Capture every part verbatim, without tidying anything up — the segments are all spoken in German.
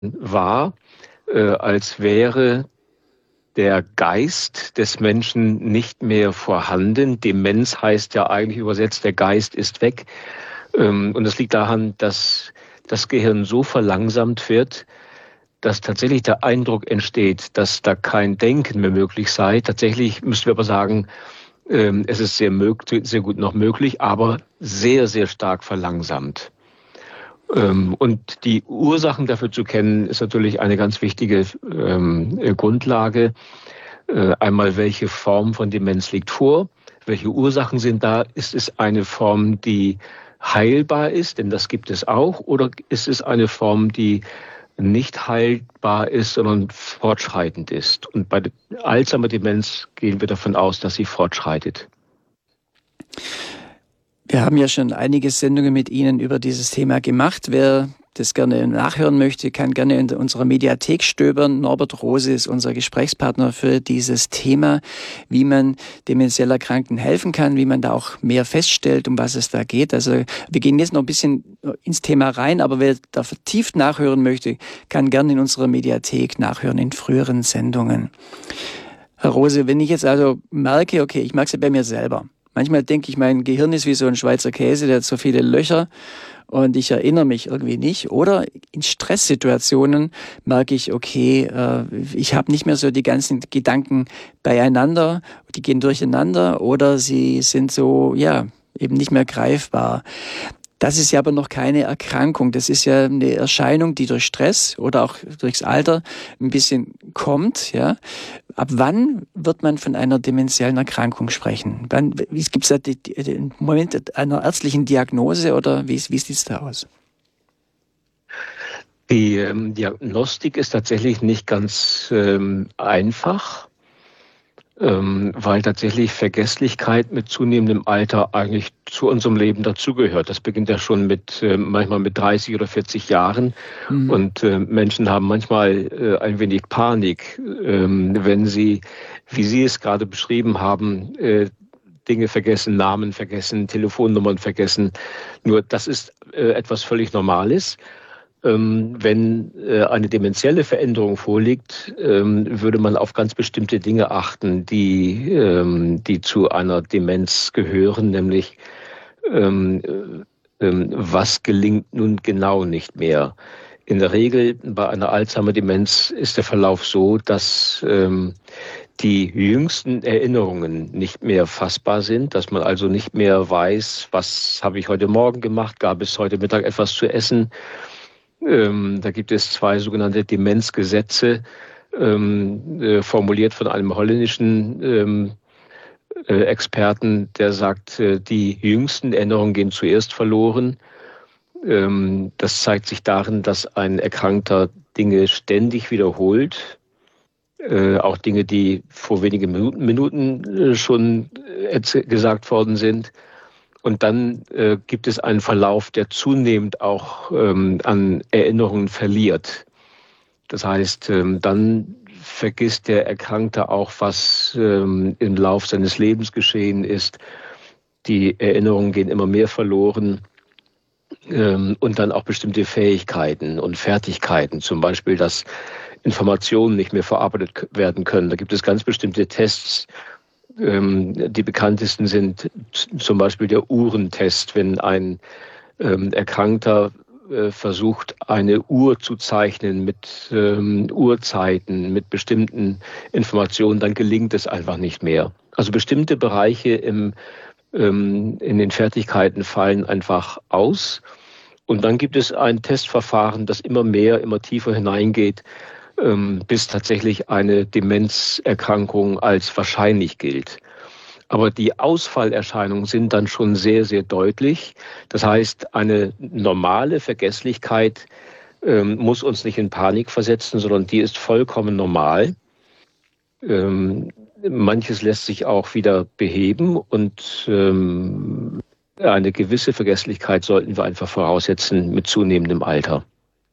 wahr, äh, als wäre der Geist des Menschen nicht mehr vorhanden. Demenz heißt ja eigentlich übersetzt, der Geist ist weg. Ähm, und das liegt daran, dass das Gehirn so verlangsamt wird, dass tatsächlich der Eindruck entsteht, dass da kein Denken mehr möglich sei. Tatsächlich müssen wir aber sagen, ähm, es ist sehr, möglich, sehr gut noch möglich, aber sehr, sehr stark verlangsamt. Ähm, und die Ursachen dafür zu kennen, ist natürlich eine ganz wichtige ähm, Grundlage. Äh, einmal, welche Form von Demenz liegt vor? Welche Ursachen sind da? Ist es eine Form, die heilbar ist, denn das gibt es auch, oder ist es eine Form, die nicht heilbar ist, sondern fortschreitend ist? Und bei der Alzheimer-Demenz gehen wir davon aus, dass sie fortschreitet. Wir haben ja schon einige Sendungen mit Ihnen über dieses Thema gemacht. Wer das gerne nachhören möchte, kann gerne in unserer Mediathek stöbern. Norbert Rose ist unser Gesprächspartner für dieses Thema, wie man dementiell Erkrankten helfen kann, wie man da auch mehr feststellt, um was es da geht. Also wir gehen jetzt noch ein bisschen ins Thema rein, aber wer da vertieft nachhören möchte, kann gerne in unserer Mediathek nachhören in früheren Sendungen. Herr Rose, wenn ich jetzt also merke, okay, ich merke es ja bei mir selber. Manchmal denke ich, mein Gehirn ist wie so ein Schweizer Käse, der hat so viele Löcher und ich erinnere mich irgendwie nicht. Oder in Stresssituationen merke ich, okay, äh, ich habe nicht mehr so die ganzen Gedanken beieinander, die gehen durcheinander oder sie sind so, ja, eben nicht mehr greifbar. Das ist ja aber noch keine Erkrankung. Das ist ja eine Erscheinung, die durch Stress oder auch durchs Alter ein bisschen kommt. Ja. Ab wann wird man von einer dementiellen Erkrankung sprechen? Wann, gibt es da die, die, den Moment einer ärztlichen Diagnose oder wie, wie sieht es da aus? Die ähm, Diagnostik ist tatsächlich nicht ganz ähm, einfach. Ähm, weil tatsächlich Vergesslichkeit mit zunehmendem Alter eigentlich zu unserem Leben dazugehört. Das beginnt ja schon mit äh, manchmal mit dreißig oder vierzig Jahren. Mhm. Und äh, Menschen haben manchmal äh, ein wenig Panik, äh, wenn sie, wie Sie es gerade beschrieben haben, äh, Dinge vergessen, Namen vergessen, Telefonnummern vergessen. Nur das ist äh, etwas völlig Normales. Ähm, wenn äh, eine dementielle Veränderung vorliegt, ähm, würde man auf ganz bestimmte Dinge achten, die, ähm, die zu einer Demenz gehören, nämlich ähm, äh, was gelingt nun genau nicht mehr. In der Regel bei einer Alzheimer-Demenz ist der Verlauf so, dass ähm, die jüngsten Erinnerungen nicht mehr fassbar sind, dass man also nicht mehr weiß, was habe ich heute Morgen gemacht, gab es heute Mittag etwas zu essen. Ähm, da gibt es zwei sogenannte Demenzgesetze, ähm, äh, formuliert von einem holländischen ähm, äh, Experten, der sagt, äh, die jüngsten Erinnerungen gehen zuerst verloren. Ähm, das zeigt sich darin, dass ein Erkrankter Dinge ständig wiederholt, äh, auch Dinge, die vor wenigen Minuten, Minuten äh, schon äh, gesagt worden sind. Und dann äh, gibt es einen Verlauf, der zunehmend auch ähm, an Erinnerungen verliert. Das heißt, ähm, dann vergisst der Erkrankte auch, was ähm, im Lauf seines Lebens geschehen ist. Die Erinnerungen gehen immer mehr verloren. Ähm, und dann auch bestimmte Fähigkeiten und Fertigkeiten, zum Beispiel, dass Informationen nicht mehr verarbeitet werden können. Da gibt es ganz bestimmte Tests. Die bekanntesten sind zum Beispiel der Uhrentest, wenn ein ähm, Erkrankter äh, versucht, eine Uhr zu zeichnen mit ähm, Uhrzeiten, mit bestimmten Informationen, dann gelingt es einfach nicht mehr. Also bestimmte Bereiche im, ähm, in den Fertigkeiten fallen einfach aus. Und dann gibt es ein Testverfahren, das immer mehr, immer tiefer hineingeht, bis tatsächlich eine Demenzerkrankung als wahrscheinlich gilt. Aber die Ausfallerscheinungen sind dann schon sehr, sehr deutlich. Das heißt, eine normale Vergesslichkeit ähm, muss uns nicht in Panik versetzen, sondern die ist vollkommen normal. Ähm, manches lässt sich auch wieder beheben und ähm, eine gewisse Vergesslichkeit sollten wir einfach voraussetzen mit zunehmendem Alter.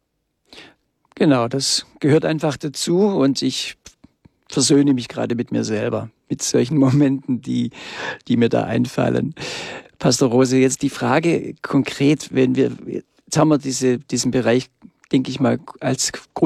Genau, das gehört einfach dazu und ich versöhne mich gerade mit mir selber, mit solchen Momenten, die, die mir da einfallen. Pastor Rose, jetzt die Frage konkret, wenn wir, jetzt haben wir diese, diesen Bereich denke ich mal, als